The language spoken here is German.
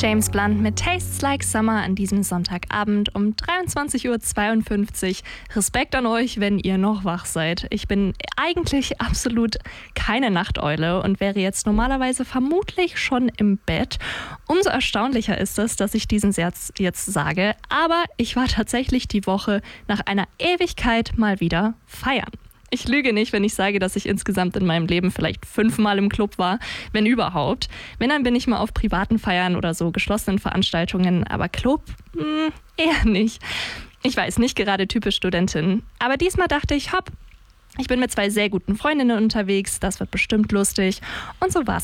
James Blunt mit Tastes Like Summer an diesem Sonntagabend um 23:52 Uhr. Respekt an euch, wenn ihr noch wach seid. Ich bin eigentlich absolut keine Nachteule und wäre jetzt normalerweise vermutlich schon im Bett. Umso erstaunlicher ist es, dass ich diesen Satz jetzt sage. Aber ich war tatsächlich die Woche nach einer Ewigkeit mal wieder feiern. Ich lüge nicht, wenn ich sage, dass ich insgesamt in meinem Leben vielleicht 5-mal im Club war, wenn überhaupt. Wenn, dann bin ich mal auf privaten Feiern oder so geschlossenen Veranstaltungen, aber Club? Eher nicht. Ich weiß, nicht gerade typisch Studentin. Aber diesmal dachte ich, hopp, ich bin mit 2 sehr guten Freundinnen unterwegs, das wird bestimmt lustig. Und so war's